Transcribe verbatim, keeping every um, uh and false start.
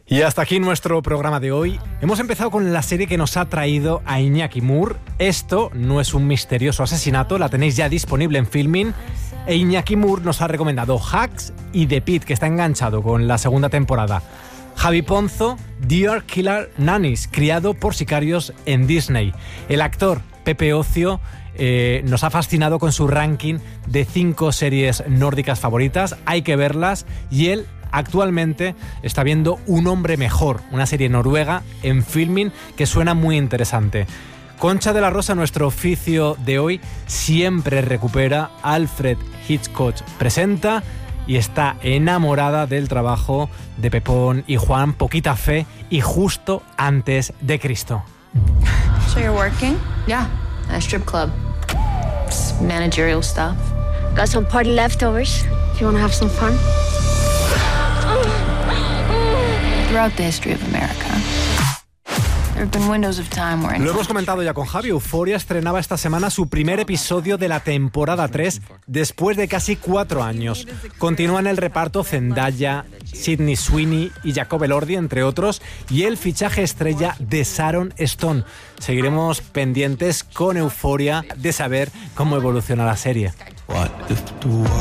Y hasta aquí nuestro programa de hoy. Hemos empezado con la serie que nos ha traído a Iñaki Moore. Esto no es un misterioso asesinato, la tenéis ya disponible en Filmin. E Iñaki Moore nos ha recomendado Hacks y The Pitt, que está enganchado con la segunda temporada. Javi Ponzo, Dear Killer Nannies, criado por sicarios en Disney. El actor Pepe Ocio eh, nos ha fascinado con su ranking de cinco series nórdicas favoritas. Hay que verlas. Y él actualmente está viendo Un hombre mejor, una serie noruega en Filmin que suena muy interesante. Concha de la Rosa, nuestro oficio de hoy, siempre recupera. Alfred Hitchcock presenta y está enamorada del trabajo de Pepón y Juan, Poquita Fe y Justo antes de Cristo. So you're working? Yeah, at a strip club. It's managerial stuff. Got some party leftovers. Do you want to have some fun? Throughout the history of America, there have been windows of time where... Lo hemos comentado ya con Javi. Euphoria estrenaba esta semana su primer episodio de la temporada tres después de casi cuatro años. Continúa en el reparto Zendaya, Sydney Sweeney y Jacob Elordi, entre otros, y el fichaje estrella de Sharon Stone. Seguiremos pendientes con Euphoria de saber cómo evoluciona la serie.